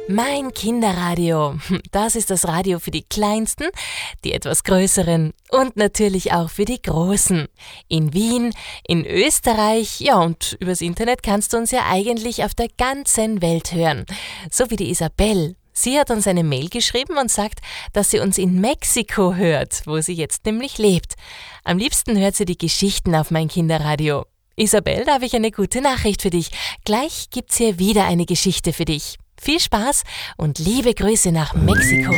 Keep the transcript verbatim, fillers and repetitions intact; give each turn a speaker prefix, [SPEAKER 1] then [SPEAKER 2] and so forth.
[SPEAKER 1] Mein Kinderradio, das ist das Radio für die Kleinsten, die etwas Größeren und natürlich auch für die Großen. In Wien, in Österreich, ja, und übers Internet kannst du uns ja eigentlich auf der ganzen Welt hören. So wie die Isabel. Sie hat uns eine Mail geschrieben und sagt, dass sie uns in Mexiko hört, wo sie jetzt nämlich lebt. Am liebsten hört sie die Geschichten auf Mein Kinderradio. Isabel, da habe ich eine gute Nachricht für dich. Gleich gibt's hier wieder eine Geschichte für dich. Viel Spaß und liebe Grüße nach Mexiko.